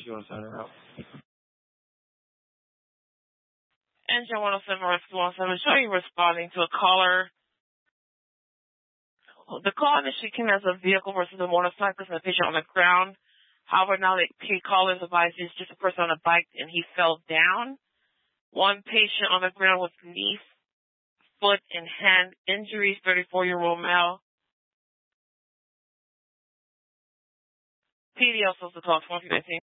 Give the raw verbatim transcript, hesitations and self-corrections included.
you want to sign her out? Engine one oh seven Rescue one oh seven, showing you responding to a caller. The call initially came as a vehicle versus a motorcycle and a patient on the ground. However, now the caller is advised it's just a person on a bike and he fell down. One patient on the ground with knee, foot, and hand injuries, thirty-four-year-old male. P D L supposed to call twenty nineteen.